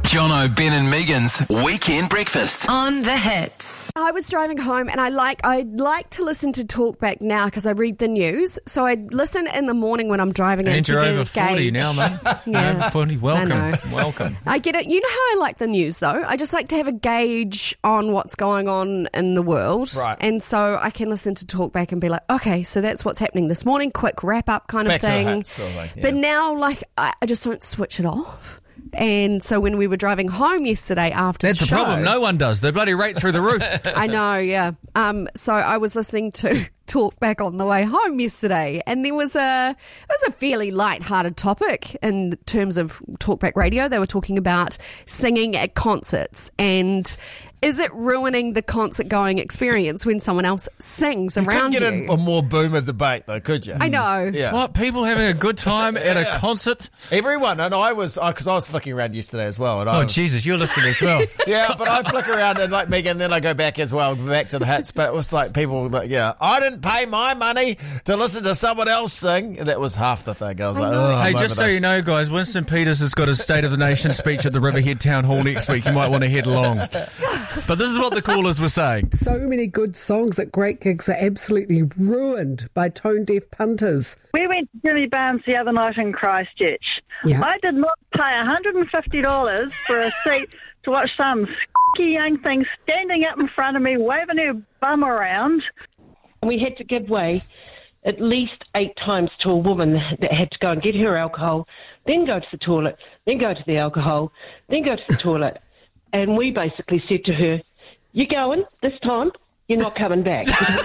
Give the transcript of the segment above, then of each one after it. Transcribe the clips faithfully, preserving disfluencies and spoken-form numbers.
Jono, Ben and Megan's Weekend Breakfast. On the Hits. I was driving home and I like I like to listen to Talkback now because I read the news. So I listen in the morning when I'm driving in And to you're get over a forty gauge. now, mate. Yeah. Over forty. Welcome. I know. Welcome. I get it. You know how I like the news, though? I just like to have a gauge on what's going on in the world. Right. And so I can listen to Talkback and be like, okay, so that's what's happening this morning. Quick wrap-up kind Back of to the thing. hits sort of thing, yeah. But now, like, I, I just don't switch it off. And so when we were driving home yesterday after That's the the show... problem. No one does. They're bloody right through the roof. I know, yeah. Um, so I was listening to Talkback on the way home yesterday, and there was a it was a fairly light-hearted topic in terms of Talkback radio. They were talking about singing at concerts, and is it ruining the concert-going experience when someone else sings You around couldn't you? get a, a more boomer debate, though, could you? I know. Yeah. What? People having a good time at a concert? Everyone, and I was, because I was flicking around yesterday as well. And I Oh, was, Jesus, you're listening as well. Yeah, but I flick around and like Megan, then I go back as well, back to the hits. But it was like people, like, yeah, I didn't pay my money to listen to someone else sing. That was half the thing. I was like, oh, Hey, I'm just so over you this. know, guys, Winston Peters has got his State of the Nation speech at the Riverhead Town Hall next week. You might want to head along. But this is what the callers were saying. So many good songs at great gigs are absolutely ruined by tone-deaf punters. We went to Jimmy Barnes the other night in Christchurch. Yeah. I did not pay one hundred fifty dollars for a seat to watch some s***y young thing standing up in front of me, waving her bum around. We had to give way at least eight times to a woman that had to go and get her alcohol, then go to the toilet, then go to the alcohol, then go to the toilet. And we basically said to her, "You're going this time, you're not coming back."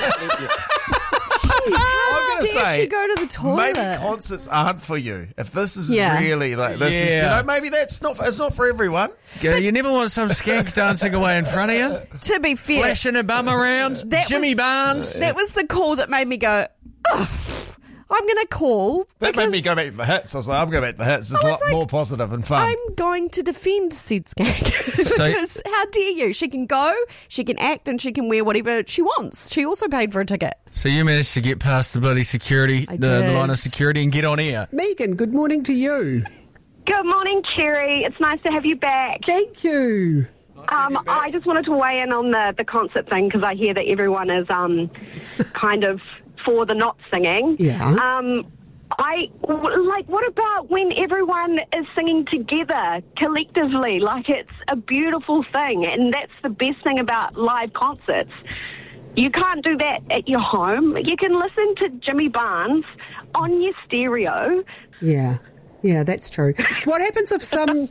I'm How going to dare say, she go to the toilet? maybe concerts aren't for you. If this is Yeah. really like this, is, you Yeah. know, maybe that's not. It's not for everyone. Yeah, you never want some skank dancing away in front of you, To be fair, flashing a bum around. That Jimmy was- Barnes. that was the call that made me go, "Ugh, I'm going to call." That made me because go back to the hits. I was like, I'm going back to the hits. It's a I lot was like, more positive and fun. I'm going to defend Sid Skank. So- Because how dare you? She can go, she can act, and she can wear whatever she wants. She also paid for a ticket. So you managed to get past the bloody security, I the, the did. line of security, and get on air. Megan, good morning to you. Good morning, Cherry. It's nice to have you back. Thank you. Um, I just wanted to weigh in on the, the concert thing because I hear that everyone is um, kind of for the not singing. Yeah. Um, I like. What about when everyone is singing together collectively? Like, it's a beautiful thing, and that's the best thing about live concerts. You can't do that at your home. You can listen to Jimmy Barnes on your stereo. Yeah, yeah, that's true. What happens if some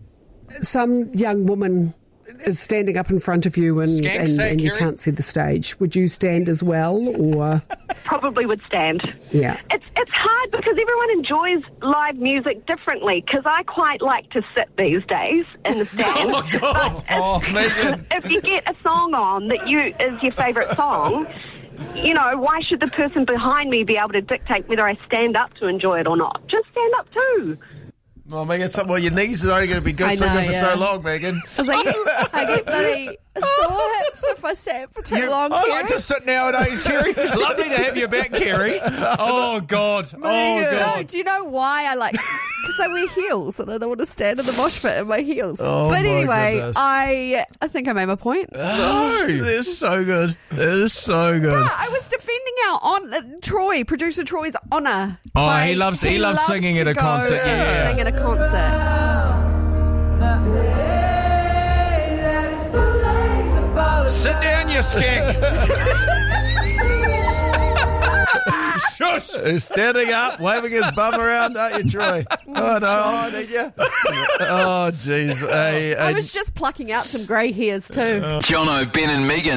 some young woman is standing up in front of you and, Skank, and, say it, and you Kerry. can't see the stage? Would you stand as well, or Probably would stand. yeah? It's it's hard because everyone enjoys live music differently. Because I quite like to sit these days in the stand. Oh, my God. But Oh, if, Megan. if you get a song on that you is your favourite song, you know, why should the person behind me be able to dictate whether I stand up to enjoy it or not? Just stand up too. Well, Megan, some, well, your knees are only going to be good I so know, good for yeah. so long, Megan. I was like, I get bloody sore hips if I stand for too You- long. I Kerry. like to sit nowadays, Kerry. Lovely to have you back, Kerry. Oh, God. Oh, Megan. No, God. do you know why I like? Because I wear heels and I don't want to stand in the mosh pit in my heels. Oh, but my anyway, goodness. I I think I made my point. Oh, they're so good. They're so good. Yeah, I was defending our on uh, Troy, producer Troy's honour. Oh, Like, he loves- he loves singing to at a go concert, and yeah. sing at a concert. Sit down, you skank. Shush. Who's standing up, waving his bum around, aren't you, Troy? Oh, no, oh, did you? Oh, jeez. Hey, I hey, was just plucking out some grey hairs too. Jono, Ben and Megan.